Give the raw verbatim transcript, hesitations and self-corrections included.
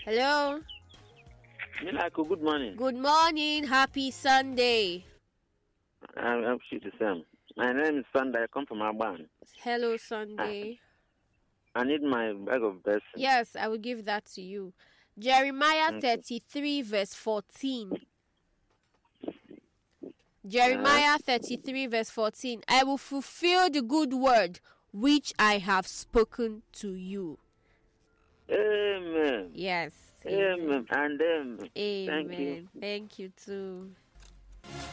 Hello. Milako, good morning. Good morning. Happy Sunday. I'm, I'm sure the same. My name is Sunday. I come from Aban. Hello, Sunday. I, I need my bag of blessings. Yes, I will give that to you. Jeremiah Thank thirty-three, you. verse fourteen. Jeremiah thirty-three, verse fourteen. I will fulfill the good word which I have spoken to you. Amen. Yes. Amen. Amen. And amen. Amen. Thank you. Thank you too.